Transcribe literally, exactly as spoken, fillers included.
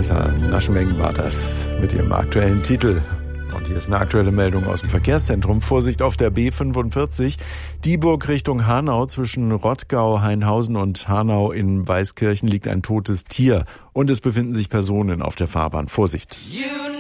Martha Naschenmengen war das mit ihrem aktuellen Titel. Und hier ist eine aktuelle Meldung aus dem Verkehrszentrum. Vorsicht auf der B fünfundvierzig, Dieburg Richtung Hanau. Zwischen Rottgau, Hainhausen und Hanau in Weißkirchen liegt ein totes Tier. Und es befinden sich Personen auf der Fahrbahn. Vorsicht!